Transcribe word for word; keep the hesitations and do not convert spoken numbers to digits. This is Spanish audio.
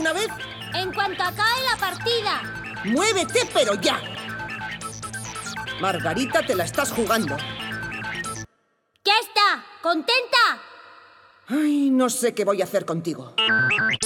una vez? En cuanto acabe la partida. ¡Muévete, pero ya! Margarita, te la estás jugando. ¿Ya está? ¿Contenta? Ay, no sé qué voy a hacer contigo.